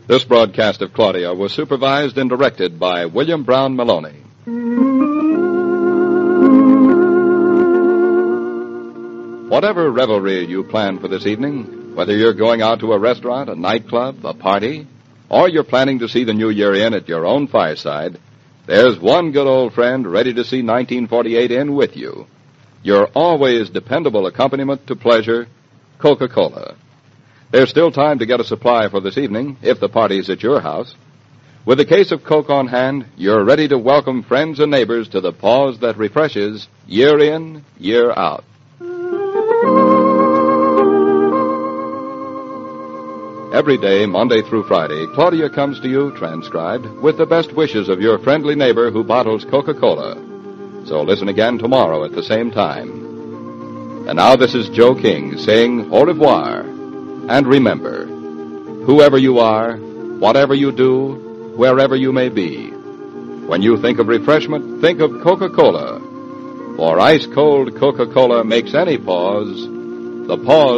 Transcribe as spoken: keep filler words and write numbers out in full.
This broadcast of Claudia was supervised and directed by William Brown Maloney. Whatever revelry you plan for this evening, whether you're going out to a restaurant, a nightclub, a party, or you're planning to see the new year in at your own fireside, there's one good old friend ready to see nineteen forty-eight in with you. Your always dependable accompaniment to pleasure, Coca-Cola. There's still time to get a supply for this evening, if the party's at your house. With a case of Coke on hand, you're ready to welcome friends and neighbors to the pause that refreshes year in, year out. Every day, Monday through Friday, Claudia comes to you, transcribed, with the best wishes of your friendly neighbor who bottles Coca-Cola. So listen again tomorrow at the same time. And now this is Joe King saying au revoir. And remember, whoever you are, whatever you do, wherever you may be, when you think of refreshment, think of Coca-Cola. For ice-cold Coca-Cola makes any pause the pause